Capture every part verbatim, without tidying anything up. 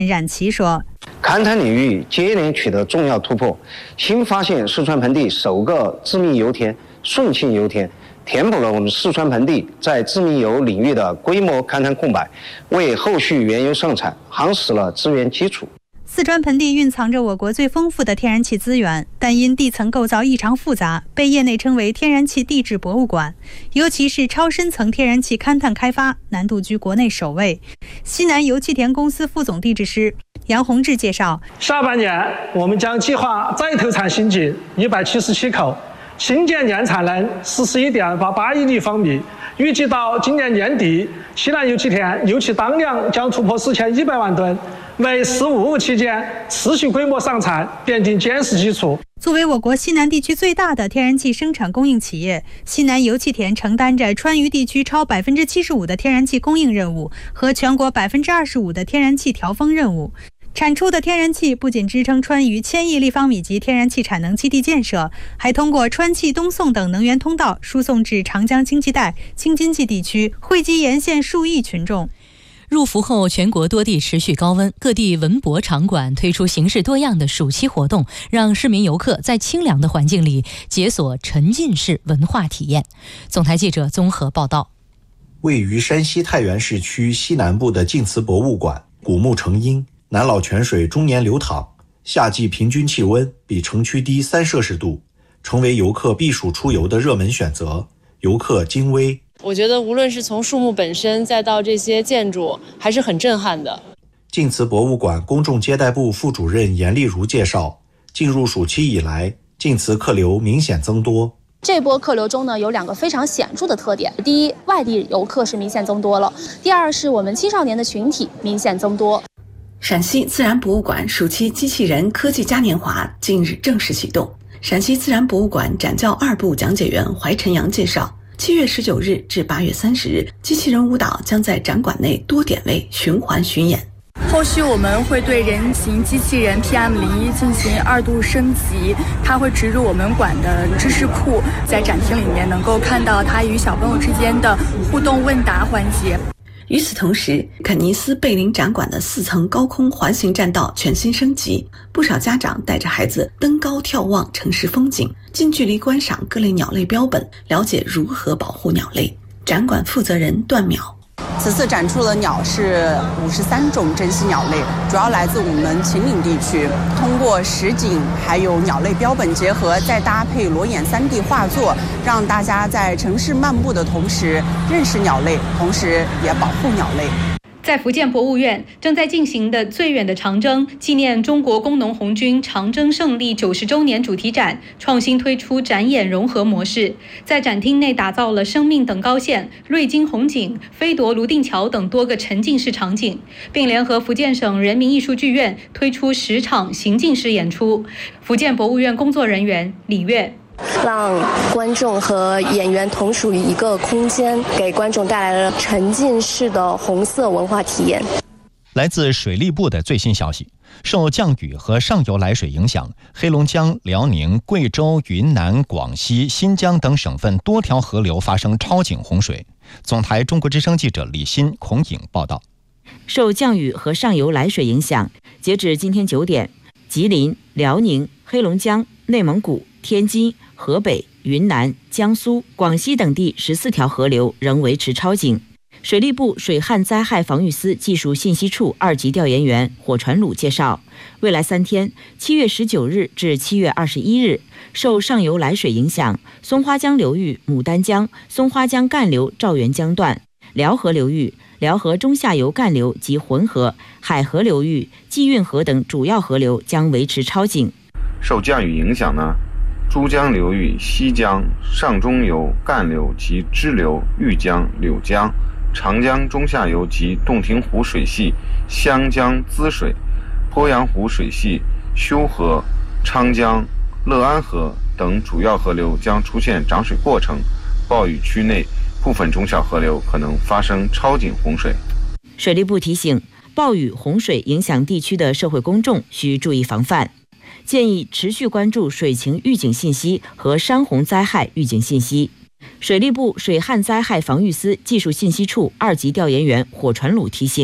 冉琦说， 勘探领域接连取得重要突破，新发现四川盆地首个致密油田顺庆油田，填补了我们四川盆地在致密油领域的规模勘探空白，为后续原油生产夯实了资源基础。 四川盆地蕴藏着我国最丰富的天然气资源，但因地层构造异常复杂，被业内称为天然气地质博物馆。尤其是超深层天然气勘探开发难度居国内首位。西南油气田公司副总地质师杨洪志介绍， 下半年我们将计划再投产新井一百七十七口，新建年产能四十一点八八亿立方米。预计到今年年底，西南油气田油气当量将突破四千一百万吨，为“十五五”期间持续规模上产奠定坚实基础。 作为我国西南地区最大的天然气生产供应企业，西南油气田承担着川渝地区超百分之七十五的天然气供应任务和全国百分之二十五的天然气调峰任务。产出的天然气不仅支撑川渝千亿立方米级天然气产能基地建设，还通过川气东送等能源通道输送至长江经济带、京津冀地区，惠及沿线数亿群众。 入伏后，全国多地持续高温，各地文博场馆推出形式多样的暑期活动，让市民游客在清凉的环境里解锁沉浸式文化体验。总台记者综合报道。 位于山西太原市区西南部的晋祠博物馆，古木成荫，南老泉水终年流淌，夏季平均气温比城区低三摄氏度，成为游客避暑出游的热门选择。游客精微， 我觉得无论是从树木本身再到这些建筑，还是很震撼的。 晋祠博物馆公众接待部副主任严丽如介绍，进入暑期以来，晋祠客流明显增多。 这波客流中呢，有两个非常显著的特点：第一，外地游客是明显增多了；第二，是我们青少年的群体明显增多。 陕西自然博物馆暑期机器人科技嘉年华近日正式启动。陕西自然博物馆展教二部讲解员怀晨阳介绍，七月十九日至八月三十日，机器人舞蹈将在展馆内多点位循环巡演。 后续我们会对人形机器人 P M 零一 进行二度升级，它会植入我们馆的知识库，在展厅里面能够看到它与小朋友之间的互动问答环节。 与此同时，肯尼斯贝林展馆的四层高空环形栈道全新升级，不少家长带着孩子登高眺望城市风景，近距离观赏各类鸟类标本，了解如何保护鸟类。展馆负责人段淼， 此次展出的鸟是五十三种珍稀鸟类，主要来自我们秦岭地区。通过实景还有鸟类标本结合，再搭配裸眼 三 D 画作，让大家在城市漫步的同时认识鸟类，同时也保护鸟类。 在福建博物院正在进行的最远的长征纪念中国工农红军长征胜利九十周年主题展创新推出展演融合模式，在展厅内打造了生命等高线、瑞金红景、飞夺泸定桥等多个沉浸式场景，并联合福建省人民艺术剧院推出十场行进式演出。福建博物院工作人员李月， 让观众和演员同属于一个空间，给观众带来了沉浸式的红色文化体验。 来自水利部的最新消息，受降雨和上游来水影响，黑龙江、辽宁、贵州、云南、广西、新疆等省份多条河流发生超警洪水。总台中国之声记者李欣、孔颖报道。 受降雨和上游来水影响，截止今天九点，吉林、辽宁、黑龙江、内蒙古、天津、河北、云南、江苏、广西等地十四条河流仍维持超警。水利部水旱灾害防御司技术信息处二级调研员火传鲁介绍，未来三天，七月十九日至七月二十一日，受上游来水影响，松花江流域牡丹江、松花江干流赵源江段、辽河流域、辽河中下游干流及浑河、海河流域、济运河等主要河流将维持超警。 受降雨影响呢，珠江流域西江、上中游干流及支流豫江、柳江、长江中下游及洞庭湖水系、湘江滋水、鄱阳湖水系、修河、昌江、乐安河等主要河流将出现涨水过程，暴雨区内部分中小河流可能发生超警洪水。 水利部提醒，暴雨洪水影响地区的社会公众需注意防范，建议持续关注水情预警信息和山洪灾害预警信息。水利部水旱灾害防御司技术信息处二级调研员火传鲁提醒，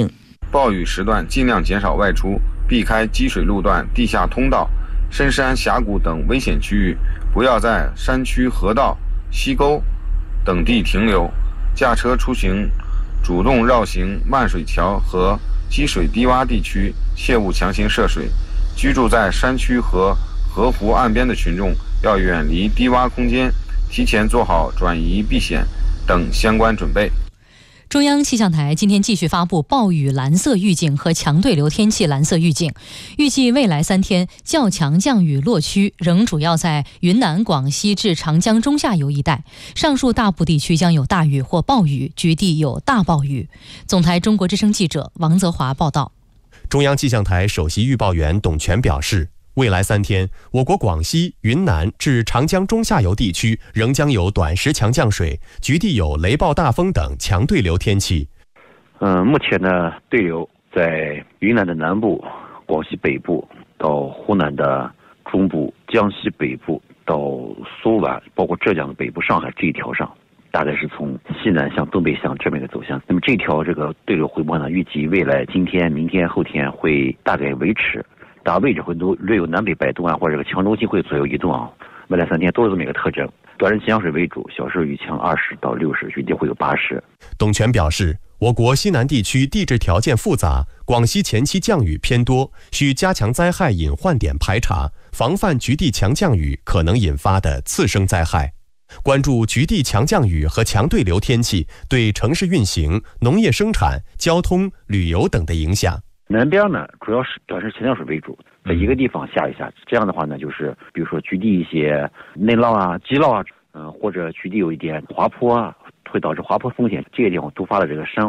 暴雨时段尽量减少外出，避开积水路段、地下通道、深山峡谷等危险区域，不要在山区河道、溪沟等地停留。驾车出行主动绕行漫水桥和积水低洼地区，切勿强行涉水。居住在山区和河湖岸边的群众要远离低洼空间，提前做好转移避险等相关准备。 中央气象台今天继续发布暴雨蓝色预警和强对流天气蓝色预警，预计未来三天较强降雨落区仍主要在云南、广西至长江中下游一带，上述大部地区将有大雨或暴雨，局地有大暴雨。总台中国之声记者王泽华报道。 中央气象台首席预报员董全表示，未来三天，我国广西、云南至长江中下游地区仍将有短时强降水，局地有雷暴大风等强对流天气。 嗯，目前呢，对流在云南的南部、广西北部到湖南的中部、江西北部到苏皖，包括浙江的北部、上海这一条上，大概是从西南向东北向这么一个走向。那么这条这个对流回波呢，预计未来今天、明天、后天会大概维持。大位置会都略有南北摆动啊，或者这个强中心会左右移动啊。未来三天都是这么一个特征，短时强水为主，小时雨强二十到六十，局地会有八十。 董全表示，我国西南地区地质条件复杂，广西前期降雨偏多，需加强灾害隐患点排查，防范局地强降雨可能引发的次生灾害。关注局地强降雨和强对流天气对城市运行、农业生产、交通、旅游等的影响。 南边呢，主要是短时强降水为主，在一个地方下一下，这样的话呢，就是比如说局地一些内涝啊、积涝啊，嗯、呃，或者局地有一点滑坡啊，会导致滑坡风险，这些地方突发的这个山